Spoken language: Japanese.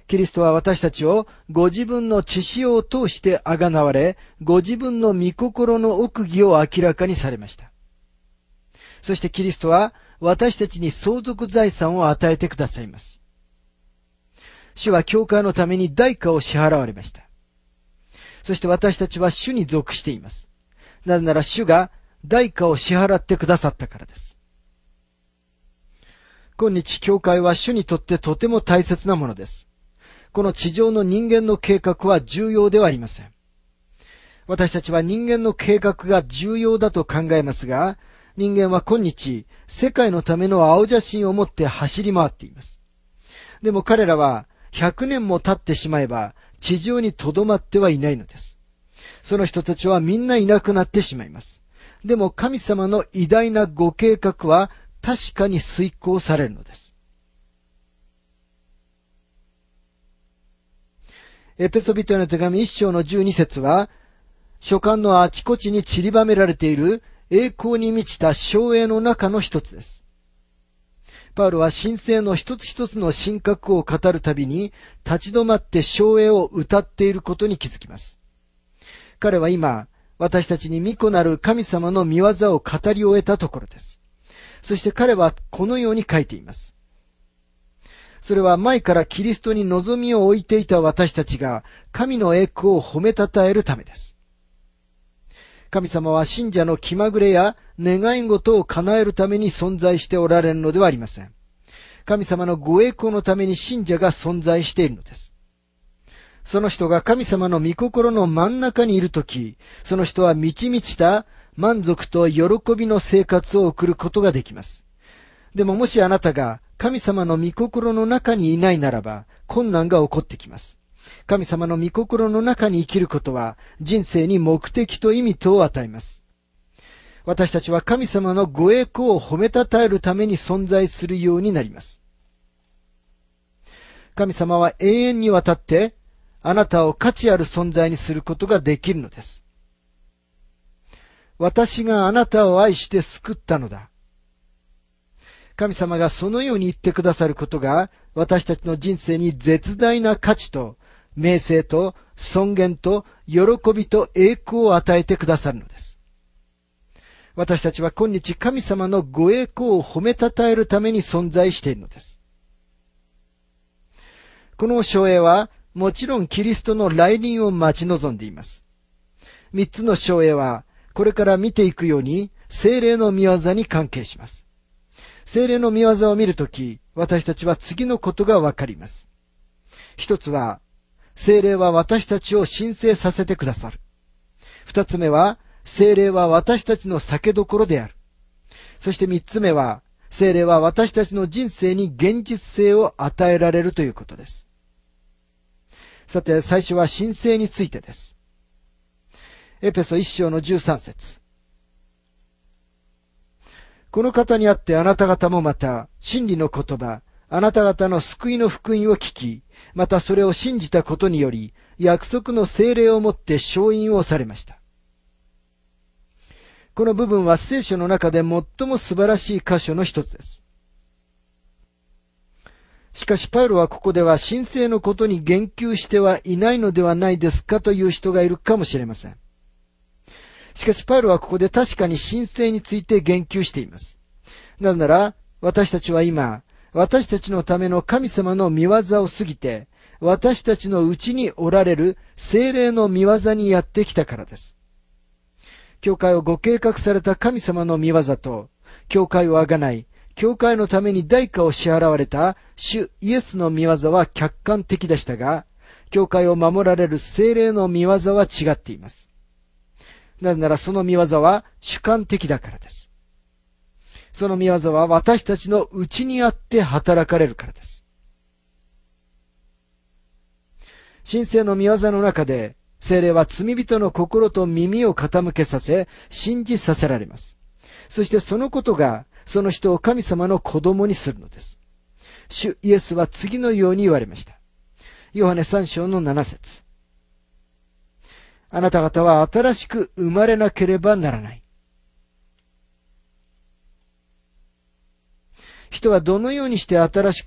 キリストは私たちをご自分の血潮を通してあがなわれ、ご自分の御心の奥義を明らかにされました。そしてキリストは私たちに相続財産を与えてくださいます。主は教会のために代価を支払われました。そして私たちは主に属しています。なぜなら主が代価を支払ってくださったからです。今日教会は主にとってとても大切なものです。この地上の人間の計画は重要ではありません。私たちは人間の計画が重要だと考えますが、人間は今日世界のための青写真を持って走り回っています。でも彼らは100年も経ってしまえば地上にとどまってはいないのです。その人たちはみんないなくなってしまいます。でも神様の偉大なご計画は確かに遂行されるのです。エペソビトへの手紙1章の12節は、書簡のあちこちに散りばめられている栄光に満ちた称栄の中の一つです。パウロは神聖の一つ一つの神格を語るたびに立ち止まって称栄を歌っていることに気づきます。彼は今、私たちに御子なる神様の御業を語り終えたところです。そして彼はこのように書いています。それは前からキリストに望みを置いていた私たちが神の栄光を褒めたたえるためです。神様は信者の気まぐれや願い事を叶えるために存在しておられるのではありません。神様のご栄光のために信者が存在しているのです。その人が神様の御心の真ん中にいるとき、その人は満ち満ちた満足と喜びの生活を送ることができます。でももしあなたが神様の御心の中にいないならば困難が起こってきます。神様の御心の中に生きることは人生に目的と意味とを与えます。私たちは神様のご栄光を褒めたたえるために存在するようになります。神様は永遠にわたってあなたを価値ある存在にすることができるのです。私があなたを愛して救ったのだ。神様がそのように言ってくださることが私たちの人生に絶大な価値と名声と尊厳と喜びと栄光を与えてくださるのです。私たちは今日神様のご栄光を褒めたたえるために存在しているのです。この称栄はもちろんキリストの来臨を待ち望んでいます。三つの称栄はこれから見ていくように聖霊の御業に関係します。聖霊の御業を見るとき、私たちは次のことがわかります。一つは、聖霊は私たちを神聖させてくださる。二つ目は、聖霊は私たちの酒どころである。そして三つ目は、聖霊は私たちの人生に現実性を与えられるということです。さて、最初は神聖についてです。エペソ1章の13節。この方にあってあなた方もまた真理の言葉、あなた方の救いの福音を聞き、またそれを信じたことにより、約束の聖霊をもって承認をされました。この部分は聖書の中で最も素晴らしい箇所の一つです。しかしパウロはここでは神聖のことに言及してはいないのではないですかという人がいるかもしれません。しかしパウロはここで確かに神聖について言及しています。なぜなら私たちは今、私たちのための神様の御業を過ぎて、私たちのうちにおられる聖霊の御業にやってきたからです。教会をご計画された神様の御業と、教会をあがない、教会のために代価を支払われた主イエスの御業は客観的でしたが、教会を守られる聖霊の御業は違っています。なぜならその御業は主観的だからです。その御業は私たちのうちにあって働かれるからです。神聖の御業の中で、聖霊は罪人の心と耳を傾けさせ、信じさせられます。そしてそのことが、その人を神様の子供にするのです。主イエスは次のように言われました。ヨハネ3章の7節。あなた方は新しく生まれなければならない。人はどのようにして新しく